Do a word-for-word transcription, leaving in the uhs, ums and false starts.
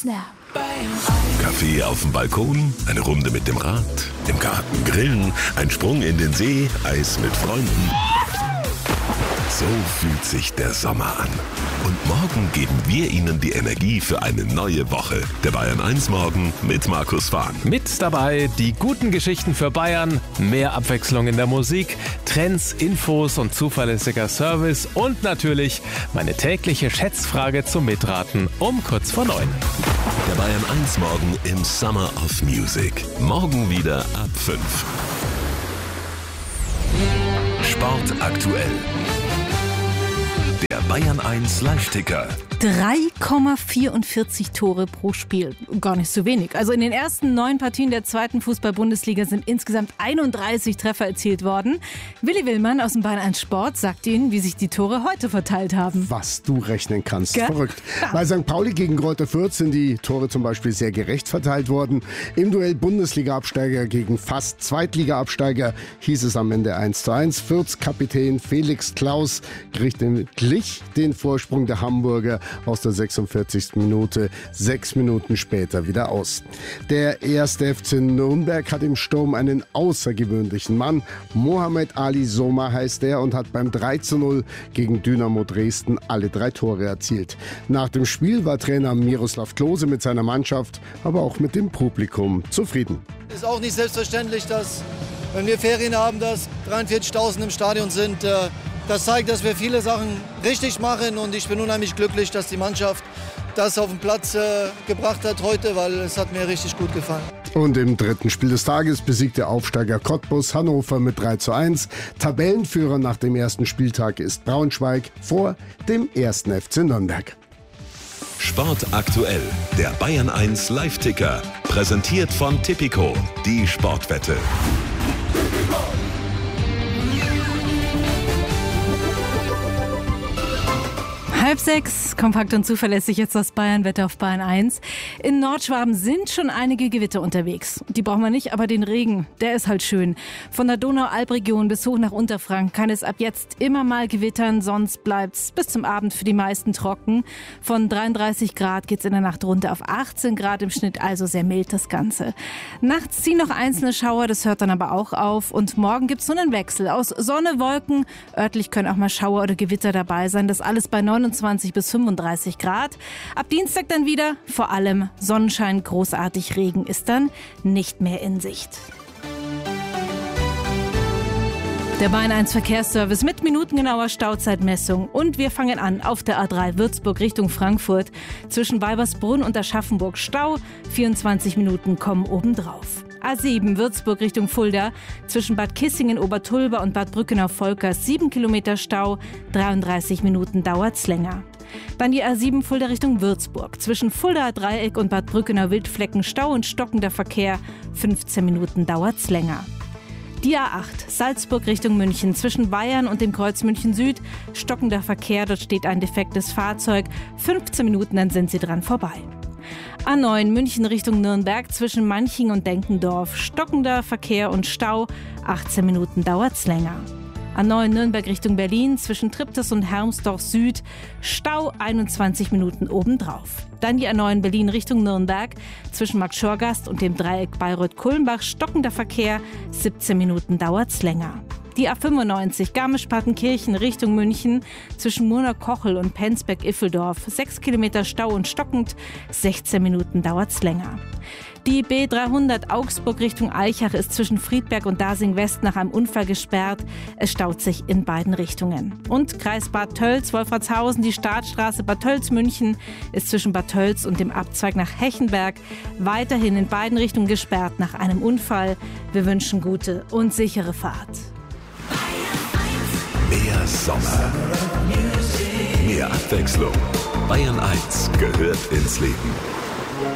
Snap. Kaffee auf dem Balkon, eine Runde mit dem Rad, im Garten grillen, ein Sprung in den See, Eis mit Freunden. So fühlt sich der Sommer an. Und morgen geben wir Ihnen die Energie für eine neue Woche. Der Bayern eins Morgen mit Markus Fahn. Mit dabei die guten Geschichten für Bayern, mehr Abwechslung in der Musik, Trends, Infos und zuverlässiger Service und natürlich meine tägliche Schätzfrage zum Mitraten um kurz vor neun. Der Bayern eins Morgen im Summer of Music. Morgen wieder ab fünf. Sport aktuell. Der Bayern eins Live-Ticker. drei Komma vierundvierzig Tore pro Spiel. Gar nicht so wenig. Also in den ersten neun Partien der zweiten Fußball-Bundesliga sind insgesamt einunddreißig Treffer erzielt worden. Willi Willmann aus dem Bayern eins Sport sagt Ihnen, wie sich die Tore heute verteilt haben. Was du rechnen kannst. Gell? Verrückt. Bei Sankt Pauli gegen Greuther Fürth sind die Tore zum Beispiel sehr gerecht verteilt worden. Im Duell Bundesliga-Absteiger gegen fast Zweitliga-Absteiger hieß es am Ende eins zu eins. Fürths Kapitän Felix Klaus glich den Vorsprung der Hamburger aus der sechsundvierzigsten Minute sechs Minuten später wieder aus. Der erste F C Nürnberg hat im Sturm einen außergewöhnlichen Mann. Mohamed Ali Soma heißt er und hat beim drei zu null gegen Dynamo Dresden alle drei Tore erzielt. Nach dem Spiel war Trainer Miroslav Klose mit seiner Mannschaft, aber auch mit dem Publikum zufrieden. Es ist auch nicht selbstverständlich, dass, wenn wir Ferien haben, dass dreiundvierzigtausend im Stadion sind. Das zeigt, dass wir viele Sachen richtig machen und ich bin unheimlich glücklich, dass die Mannschaft das auf den Platz äh, gebracht hat heute, weil es hat mir richtig gut gefallen. Und im dritten Spiel des Tages besiegt der Aufsteiger Cottbus Hannover mit drei zu eins. Tabellenführer nach dem ersten Spieltag ist Braunschweig vor dem ersten F C Nürnberg. Sport aktuell. Der Bayern eins Live-Ticker. Präsentiert von Tipico. Die Sportwette. Halb sechs, kompakt und zuverlässig jetzt das Bayern-Wetter auf Bayern eins. In Nordschwaben sind schon einige Gewitter unterwegs. Die brauchen wir nicht, aber den Regen, der ist halt schön. Von der Donau-Alb-Region bis hoch nach Unterfranken kann es ab jetzt immer mal gewittern, sonst bleibt's bis zum Abend für die meisten trocken. Von dreiunddreißig Grad geht's in der Nacht runter auf achtzehn Grad im Schnitt, also sehr mild das Ganze. Nachts ziehen noch einzelne Schauer, das hört dann aber auch auf. Und morgen gibt's so einen Wechsel aus Sonne, Wolken. Örtlich können auch mal Schauer oder Gewitter dabei sein. Das alles bei neunundzwanzig bis fünfunddreißig Grad. Ab Dienstag dann wieder, vor allem Sonnenschein, großartig, Regen ist dann nicht mehr in Sicht. Der Bayern eins Verkehrsservice mit minutengenauer Stauzeitmessung. Und wir fangen an auf der A drei Würzburg Richtung Frankfurt. Zwischen Weibersbrunn und Aschaffenburg Stau. vierundzwanzig Minuten kommen obendrauf. A sieben Würzburg Richtung Fulda. Zwischen Bad Kissingen, Obertulba und Bad Brückenau-Volkers sieben Kilometer Stau. dreiunddreißig Minuten dauert's länger. Dann die A sieben Fulda Richtung Würzburg. Zwischen Fuldaer Dreieck und Bad Brückenau-Wildflecken Stau und stockender Verkehr. fünfzehn Minuten dauert's länger. Die A acht, Salzburg Richtung München, zwischen Bayern und dem Kreuz München Süd, stockender Verkehr, dort steht ein defektes Fahrzeug, fünfzehn Minuten, dann sind Sie dran vorbei. A neun, München Richtung Nürnberg, zwischen Manching und Denkendorf, stockender Verkehr und Stau, achtzehn Minuten dauert's länger. A neun, Nürnberg Richtung Berlin, zwischen Triptis und Hermsdorf Süd, Stau, einundzwanzig Minuten obendrauf. Dann die A neun Berlin Richtung Nürnberg, zwischen Marktschorgast und dem Dreieck Bayreuth-Kulmbach, stockender Verkehr, siebzehn Minuten dauert's länger. Die A fünfundneunzig Garmisch-Partenkirchen Richtung München, zwischen Murnau-Kochel und Penzberg-Iffeldorf, sechs Kilometer Stau und stockend, sechzehn Minuten dauert's länger. Die B dreihundert Augsburg Richtung Aichach ist zwischen Friedberg und Dasing West nach einem Unfall gesperrt. Es staut sich in beiden Richtungen. Und Kreis Bad Tölz, Wolfratshausen, die Startstraße Bad Tölz-München ist zwischen Bad Tölz und dem Abzweig nach Hechenberg weiterhin in beiden Richtungen gesperrt nach einem Unfall. Wir wünschen gute und sichere Fahrt. Mehr Sommer. Mehr Abwechslung. Bayern eins gehört ins Leben.